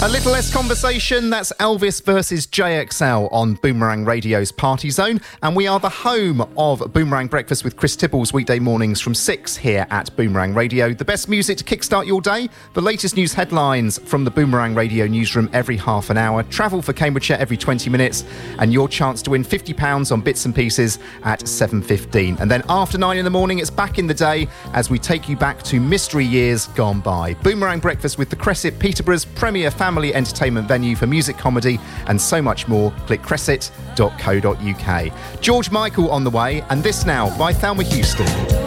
A little less conversation, that's Elvis versus JXL on Boomerang Radio's Party Zone. And we are the home of Boomerang Breakfast with Chris Tibbles weekday mornings from 6 here at Boomerang Radio. The best music to kickstart your day, the latest news headlines from the Boomerang Radio newsroom every half an hour, travel for Cambridgeshire every 20 minutes, and your chance to win £50 on bits and pieces at 7:15. And then after 9 in the morning, it's back in the day as we take you back to mystery years gone by. Boomerang Breakfast with the Cresset, Peterborough's premier family entertainment venue for music, comedy and so much more. Click cresset.co.uk. George Michael on the way, and this now by Thelma Houston.